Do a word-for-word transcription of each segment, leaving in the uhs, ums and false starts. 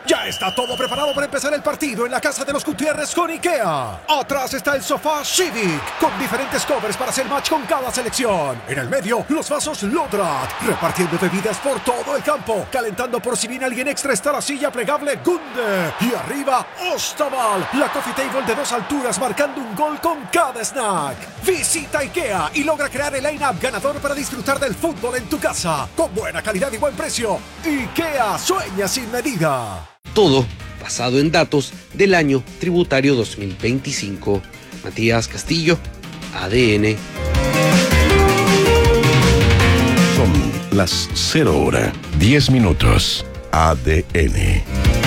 Ya está todo preparado para empezar el partido en la casa de los Gutiérrez con IKEA. Atrás está el sofá Civic, con diferentes covers para hacer match con cada selección. En el medio, los vasos Lodrat, repartiendo bebidas por todo el campo. Calentando por si viene alguien extra está la silla plegable Gunde. Y arriba, Ostaval, la coffee table de dos alturas marcando un gol con cada snack. Visita IKEA y logra crear el line-up ganador para disfrutar del fútbol en tu casa. Con buena calidad y buen precio. IKEA sueña sin medida. Todo basado en datos del año tributario dos mil veinticinco. Matías Castillo, A D N. Son las cero hora, diez minutos. A D N.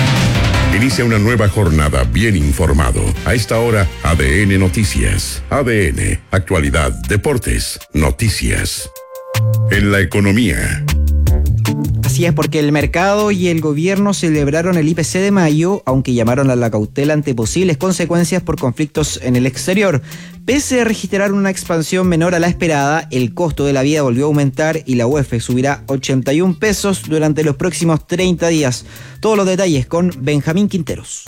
Inicia una nueva jornada bien informado. A esta hora, A D N Noticias. A D N, actualidad, deportes, noticias. En la economía. Así es, porque el mercado y el gobierno celebraron el I P C de mayo, aunque llamaron a la cautela ante posibles consecuencias por conflictos en el exterior. Pese a registrar una expansión menor a la esperada, el costo de la vida volvió a aumentar y la U E F subirá ochenta y un pesos durante los próximos treinta días. Todos los detalles con Benjamín Quinteros.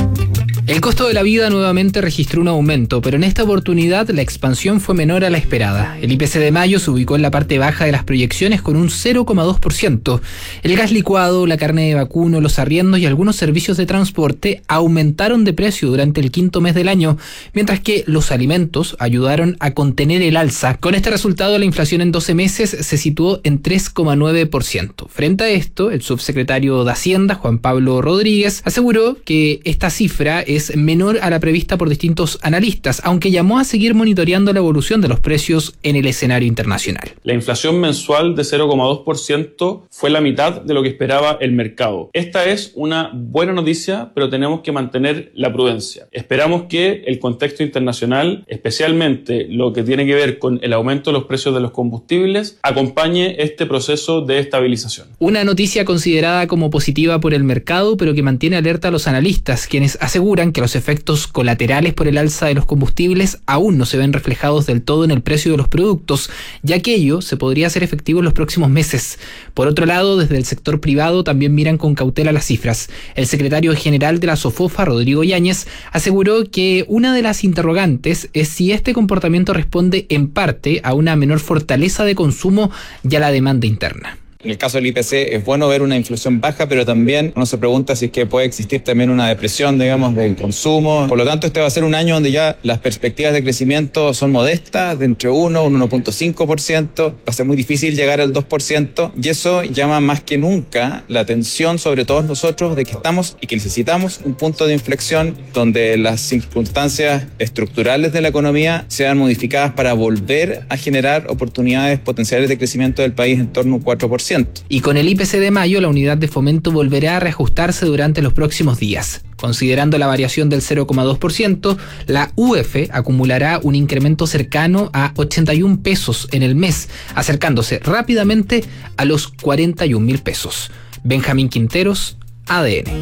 El costo de la vida nuevamente registró un aumento, pero en esta oportunidad la expansión fue menor a la esperada. El I P C de mayo se ubicó en la parte baja de las proyecciones con un cero coma dos por ciento. El gas licuado, la carne de vacuno, los arriendos y algunos servicios de transporte aumentaron de precio durante el quinto mes del año, mientras que los alimentos ayudaron a contener el alza. Con este resultado, la inflación en doce meses se situó en tres coma nueve por ciento. Frente a esto, el subsecretario de Hacienda, Juan Pablo Rodríguez, aseguró que esta cifra es es menor a la prevista por distintos analistas, aunque llamó a seguir monitoreando la evolución de los precios en el escenario internacional. La inflación mensual de cero coma dos por ciento fue la mitad de lo que esperaba el mercado. Esta es una buena noticia, pero tenemos que mantener la prudencia. Esperamos que el contexto internacional, especialmente lo que tiene que ver con el aumento de los precios de los combustibles, acompañe este proceso de estabilización. Una noticia considerada como positiva por el mercado, pero que mantiene alerta a los analistas, quienes aseguran que los efectos colaterales por el alza de los combustibles aún no se ven reflejados del todo en el precio de los productos, ya que ello se podría hacer efectivo en los próximos meses. Por otro lado, desde el sector privado también miran con cautela las cifras. El secretario general de la SOFOFA, Rodrigo Yáñez, aseguró que una de las interrogantes es si este comportamiento responde en parte a una menor fortaleza de consumo y a la demanda interna. En el caso del I P C es bueno ver una inflación baja, pero también uno se pregunta si es que puede existir también una depresión, digamos, del consumo. Por lo tanto, este va a ser un año donde ya las perspectivas de crecimiento son modestas, de entre uno, un uno punto cinco por ciento. Va a ser muy difícil llegar al dos por ciento y eso llama más que nunca la atención sobre todos nosotros de que estamos y que necesitamos un punto de inflexión donde las circunstancias estructurales de la economía sean modificadas para volver a generar oportunidades potenciales de crecimiento del país en torno a un cuatro por ciento. Y con el I P C de mayo, la unidad de fomento volverá a reajustarse durante los próximos días. Considerando la variación del cero coma dos por ciento, la U E F acumulará un incremento cercano a ochenta y un pesos en el mes, acercándose rápidamente a los cuarenta y un mil pesos. Benjamín Quinteros, A D N.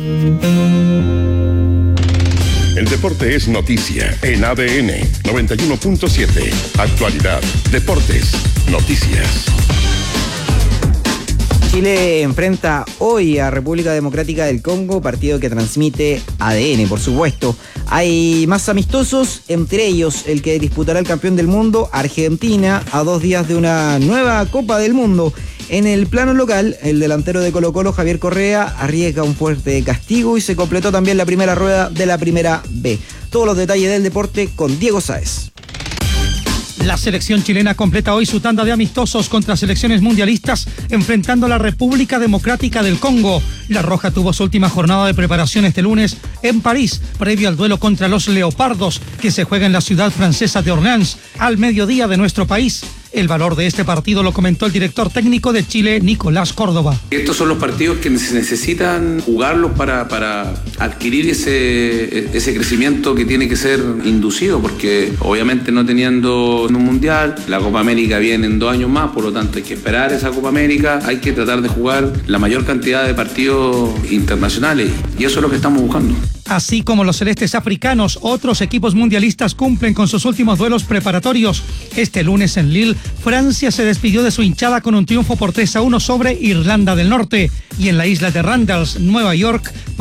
El deporte es noticia en A D N noventa y uno punto siete. Actualidad, deportes, noticias. Chile enfrenta hoy a República Democrática del Congo, partido que transmite A D N, por supuesto. Hay más amistosos, entre ellos el que disputará el campeón del mundo, Argentina, a dos días de una nueva Copa del Mundo. En el plano local, el delantero de Colo-Colo, Javier Correa, arriesga un fuerte castigo y se completó también la primera rueda de la primera B. Todos los detalles del deporte con Diego Sáez. La selección chilena completa hoy su tanda de amistosos contra selecciones mundialistas enfrentando a la República Democrática del Congo. La Roja tuvo su última jornada de preparación este lunes en París, previo al duelo contra los Leopardos, que se juega en la ciudad francesa de Orleans, al mediodía de nuestro país. El valor de este partido lo comentó el director técnico de Chile, Nicolás Córdoba. Estos son los partidos que se necesitan jugarlos para, para adquirir ese, ese crecimiento que tiene que ser inducido, porque obviamente no teniendo un mundial, la Copa América viene en dos años más, por lo tanto hay que esperar esa Copa América, hay que tratar de jugar la mayor cantidad de partidos internacionales y eso es lo que estamos buscando. Así como los celestes africanos, otros equipos mundialistas cumplen con sus últimos duelos preparatorios. Este lunes en Lille, Francia se despidió de su hinchada con un triunfo por tres a uno sobre Irlanda del Norte. Y en la isla de Randalls, Nueva York,